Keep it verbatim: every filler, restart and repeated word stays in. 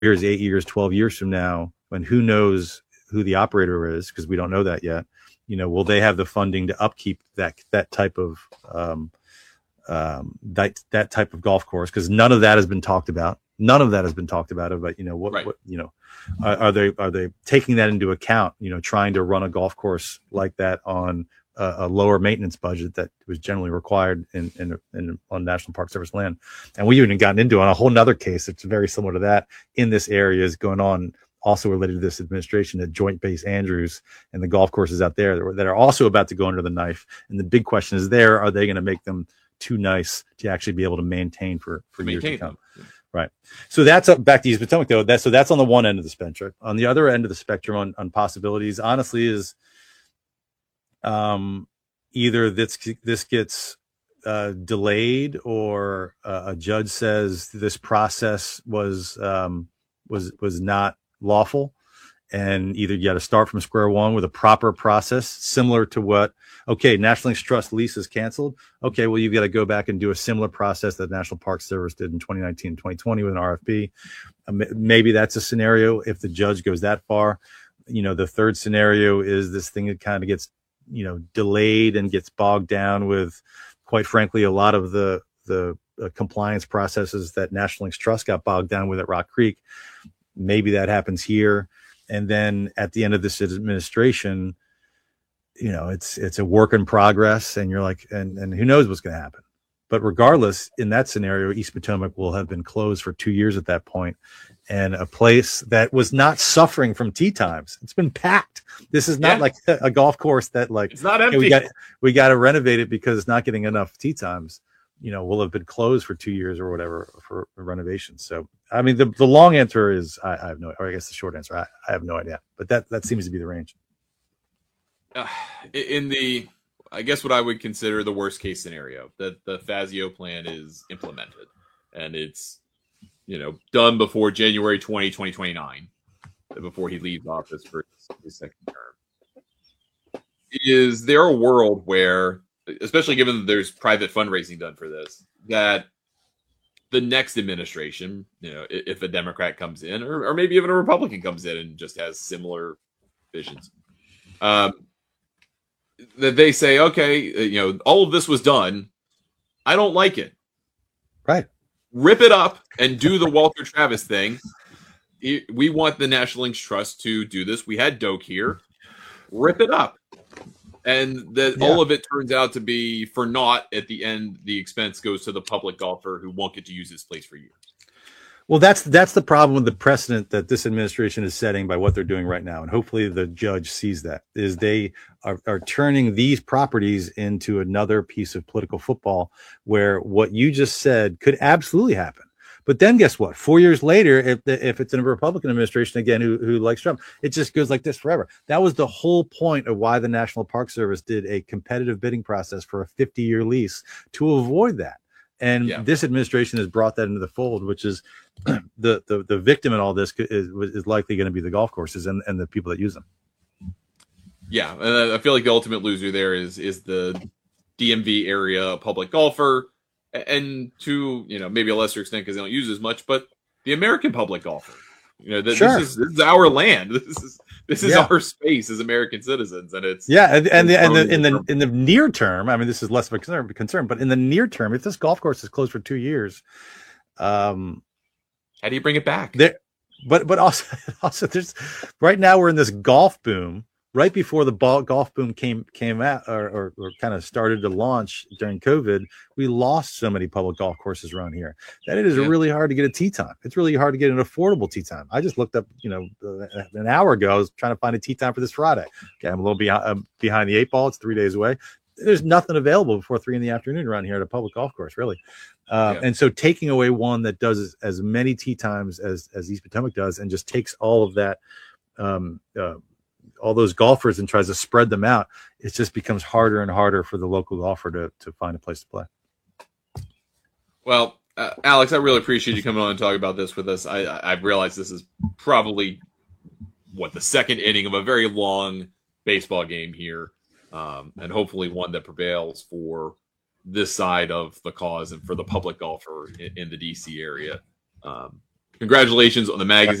years, eight years, twelve years from now, when who knows who the operator is, because we don't know that yet, you know, will they have the funding to upkeep that that type of um, um, that that type of golf course? Because none of that has been talked about. None of that has been talked about. About you know what, right. what you know, are, are they are they taking that into account? You know, trying to run a golf course like that on a, a lower maintenance budget that was generally required in, in in on National Park Service land. And we even gotten into on a whole nother case that's very similar to that in this area is going on, also related to this administration, at Joint Base Andrews and the golf courses out there that are, that are also about to go under the knife. And the big question is there, are they going to make them too nice to actually be able to maintain for, for years to come? Them. Right. So that's up back to East Potomac though. That, so that's on the one end of the spectrum. On the other end of the spectrum on, on possibilities, honestly, is um, either this, this gets uh, delayed, or uh, a judge says this process was, um, was, was not lawful, and either you got to start from square one with a proper process similar to what, okay, National Links Trust lease is canceled. Okay, well, you've got to go back and do a similar process that National Park Service did in twenty nineteen, twenty twenty with an R F P. Um, maybe that's a scenario if the judge goes that far. You know, the third scenario is this thing that kind of gets, you know, delayed and gets bogged down with, quite frankly, a lot of the, the uh, compliance processes that National Links Trust got bogged down with at Rock Creek. Maybe that happens here. And then at the end of this administration, you know, it's it's a work in progress, and you're like, and, and who knows what's going to happen. But regardless, in that scenario, East Potomac will have been closed for two years at that point, and a place that was not suffering from tee times. It's been packed. This is not yeah. like a, a golf course that like, it's not empty. Hey, we got we got to renovate it because it's not getting enough tee times. You know, will have been closed for two years or whatever for renovations. So, I mean, the, the long answer is I, I have no, or I guess the short answer, I, I have no idea, but that, that seems to be the range. Uh, in the, I guess what I would consider the worst case scenario, that the Fazio plan is implemented and it's, you know, done before January twentieth, twenty twenty-nine, before he leaves office for his, his second term. Is there a world where, especially given that there's private fundraising done for this, that the next administration, you know, if a Democrat comes in, or, or maybe even a Republican comes in and just has similar visions, um, that they say, okay, you know, all of this was done. I don't like it. Right. Rip it up and do the Walter Travis thing. We want the National Links Trust to do this. We had Doak here. Rip it up. And that yeah. all of it turns out to be for naught. At the end, the expense goes to the public golfer who won't get to use his place for years. Well, that's that's the problem with the precedent that this administration is setting by what they're doing right now. And hopefully the judge sees that, is they are, are turning these properties into another piece of political football where what you just said could absolutely happen. But then guess what? Four years later, if the, if it's a Republican administration again who, who likes Trump, it just goes like this forever. That was the whole point of why the National Park Service did a competitive bidding process for a fifty-year lease to avoid that. And yeah. this administration has brought that into the fold, which is the the, the victim in all this is, is likely going to be the golf courses and, and the people that use them. Yeah, and I feel like the ultimate loser there is is the D M V area public golfer. And to, you know, maybe a lesser extent because they don't use as much, but the American public golfer, you know, the, sure. this is this is our land. This is this is yeah. our space as American citizens, and it's yeah. And and, the, and the, in the term. in the near term, I mean, this is less of a concern, concern, but in the near term, if this golf course is closed for two years, um, how do you bring it back? There, but but also also there's right now we're in this golf boom. Right before the ball, golf boom came came out or, or, or kind of started to launch during COVID, we lost so many public golf courses around here that it is yeah. really hard to get a tee time. It's really hard to get an affordable tee time. I just looked up, you know, uh, an hour ago, I was trying to find a tee time for this Friday. Okay, I'm a little behind, uh, behind the eight ball. It's three days away. There's nothing available before three in the afternoon around here at a public golf course, really. Uh, yeah. And so taking away one that does as, as many tee times as, as East Potomac does and just takes all of that, um, uh, all those golfers and tries to spread them out, it just becomes harder and harder for the local golfer to, to find a place to play. Well, uh, Alex, I really appreciate you coming on and talking about this with us. I, I realize this is probably what the second inning of a very long baseball game here. Um, and hopefully one that prevails for this side of the cause and for the public golfer in, in the D C area. Um, Congratulations on the magazine.